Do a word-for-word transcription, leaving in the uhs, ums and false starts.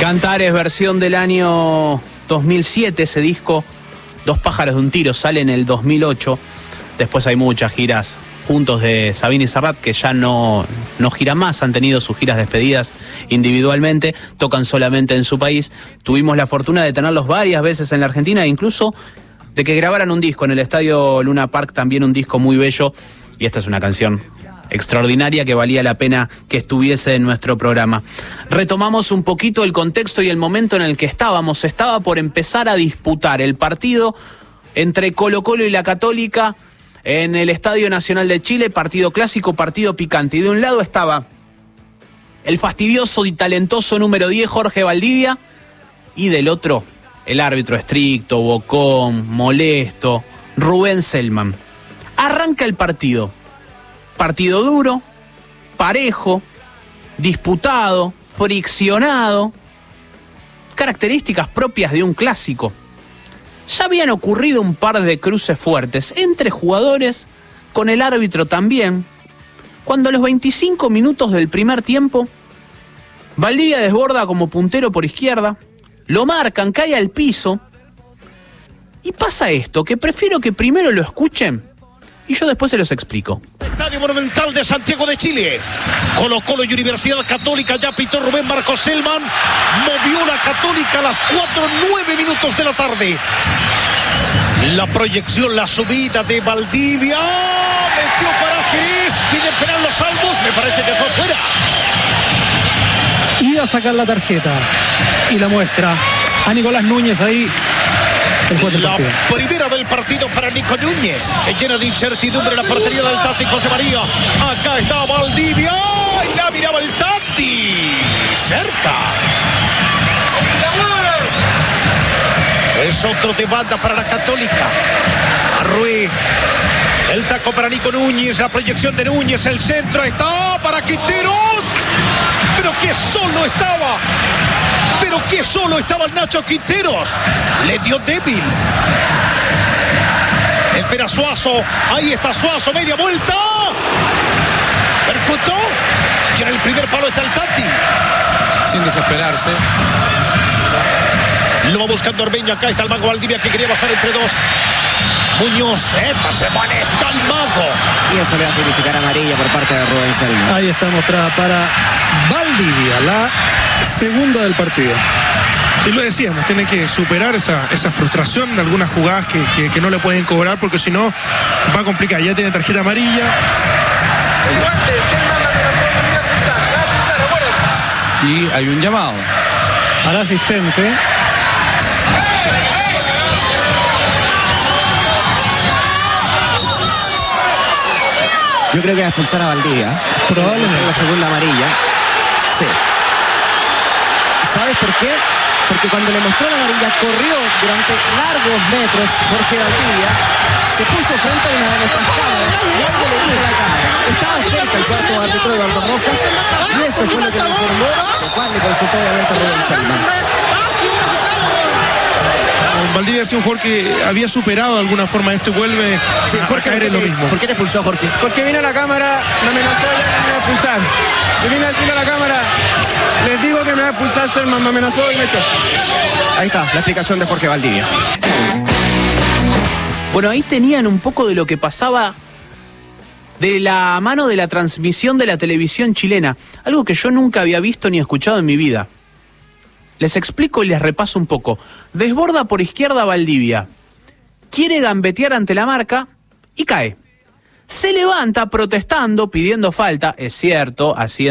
Cantares, versión del año dos mil siete, ese disco, Dos pájaros de un tiro, sale en el dos mil ocho. Después hay muchas giras juntos de Sabina y Serrat, que ya no, no giran más, han tenido sus giras despedidas individualmente, tocan solamente en su país. Tuvimos la fortuna de tenerlos varias veces en la Argentina, e incluso de que grabaran un disco en el Estadio Luna Park, también un disco muy bello, y esta es una canción extraordinaria que valía la pena que estuviese en nuestro programa. Retomamos un poquito el contexto y el momento en el que estábamos. Estaba por empezar a disputar el partido entre Colo-Colo y la Católica en el Estadio Nacional de Chile, partido clásico, partido picante. Y de un lado estaba el fastidioso y talentoso número diez, Jorge Valdivia, y del otro, el árbitro estricto, bocón, molesto, Rubén Selman. Arranca el partido. Partido duro, parejo, disputado, friccionado, características propias de un clásico. Ya habían ocurrido un par de cruces fuertes entre jugadores, con el árbitro también, cuando a los veinticinco minutos del primer tiempo, Valdivia desborda como puntero por izquierda, lo marcan, cae al piso, y pasa esto, que prefiero que primero lo escuchen y yo después se los explico. Estadio Monumental de Santiago de Chile. Colo-Colo y Universidad Católica. Ya pitó Rubén Marcos Selman. Movió la Católica a las cuatro nueve minutos de la tarde. La proyección, la subida de Valdivia. Metió para Jerez. Pide penal los Salvos. Me parece que fue fuera. Iba a sacar la tarjeta y la muestra a Nicolás Núñez ahí. La primera del partido para Nico Núñez. Se llena de incertidumbre la portería del Tati José María. Acá está Valdivia. Y la miraba el Tati. Cerca. Es otro de banda para la Católica. Arrué. El taco para Nico Núñez. La proyección de Núñez. El centro está para Quinteros. Pero que solo estaba. Pero que solo estaba el Nacho Quinteros. Le dio débil. Espera Suazo. Ahí está Suazo. Media vuelta. Percutó. Y en el primer palo está el Tati. Sin desesperarse. Lo va buscando Ormeño. Acá está el mago Valdivia que quería pasar entre dos. Muñoz. Epa, se molesta el mago. Y eso le va a significar amarilla por parte de Rubén Selman. Ahí está mostrada para Valdivia, la segunda del partido. Y lo decíamos, tiene que superar esa, esa frustración de algunas jugadas que, que, que no le pueden cobrar, porque si no va a complicar. Ya tiene tarjeta amarilla. Y hay un llamado al asistente. Yo creo que va a expulsar a Valdivia. Probablemente. La segunda amarilla. Sí. ¿Sabes por qué? Porque cuando le mostró la amarilla, corrió durante largos metros Jorge Valdivia, se puso frente a una de nuestras cámaras y algo le dijo a la cámara. Estaba cerca el cuarto árbitro Eduardo Rojas y eso fue lo que le informó, lo cual le consultó obviamente a Rubén Selman. Valdivia es un jugador que había superado de alguna forma esto y vuelve sí, a, Jorge, a caer en lo mismo. ¿Por qué te expulsó Jorge? Porque vino a la cámara, me amenazó y me iba a expulsar. Y vine a decirle a la cámara, les digo que me va a expulsar Selman, me amenazó y me echó. Ahí está, la explicación de Jorge Valdivia. Bueno, ahí tenían un poco de lo que pasaba de la mano de la transmisión de la televisión chilena. Algo que yo nunca había visto ni escuchado en mi vida. Les explico y les repaso un poco. Desborda por izquierda Valdivia. Quiere gambetear ante la marca y cae. Se levanta protestando, pidiendo falta, es cierto, haciendo